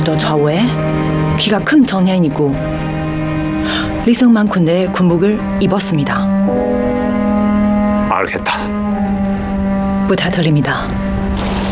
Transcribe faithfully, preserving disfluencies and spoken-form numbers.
경기도 좌우에 키가 큰 청년이고 리승만 군대의 군복을 입었습니다. 알겠다. 부탁드립니다.